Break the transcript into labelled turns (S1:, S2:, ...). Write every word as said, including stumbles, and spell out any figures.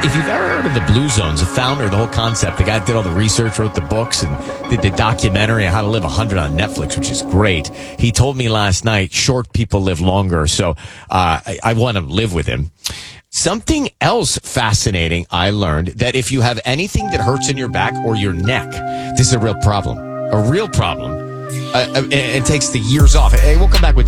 S1: if you've ever heard of the Blue Zones, the founder, the whole concept, the guy that did all the research, wrote the books, and did the documentary on How to Live one hundred on Netflix, which is great. He told me last night, short people live longer, so uh, I, I want to live with him. Something else fascinating I learned, that if you have anything that hurts in your back or your neck, this is a real problem. A real problem. Uh, it, it takes the years off. Hey, we'll come back with